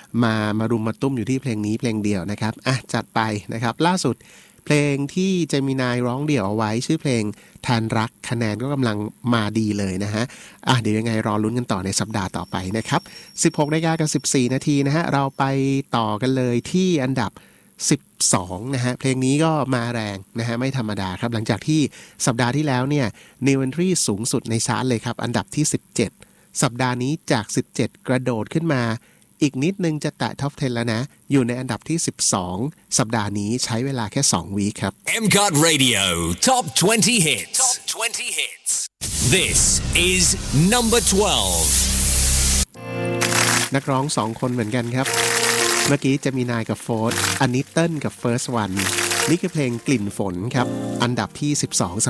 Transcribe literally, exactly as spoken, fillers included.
มามารุมมาตุ้มอยู่ที่เพลงนี้เพลงเดียวนะครับอ่ะจัดไปนะครับล่าสุดเพลงที่เจมินายร้องเดี่ยวเอาไว้ชื่อเพลงแทนรักคะแนนก็กำลังมาดีเลยนะฮะอ่ะเดี๋ยวยังไงรอลุ้นกันต่อในสัปดาห์ต่อไปนะครับสิบหกนาฬิกากับสิบสี่นาทีนะฮะเราไปต่อกันเลยที่อันดับสิบสองนะฮะเพลงนี้ก็มาแรงนะฮะไม่ธรรมดาครับหลังจากที่สัปดาห์ที่แล้วเนี่ย New Entry สูงสุดในชาร์ตเลยครับอันดับที่สิบเจ็ดสัปดาห์นี้จากสิบเจ็ดกระโดดขึ้นมาอีกนิดนึงจะแตะท็อปสิบแล้วนะอยู่ในอันดับที่สิบสองสัปดาห์นี้ใช้เวลาแค่สองวีคครับเอ็ม ซี โอ ที Radio Top twenty Hits Top twenty Hits This is number twelve นักร้องสองคนเหมือนกันครับเมื่อกี้จะมีนายกับโฟร์ธอันนี้เติ้ลกับ First One นี่คือเพลงกลิ่นฝนครับอันดับที่สิบสอง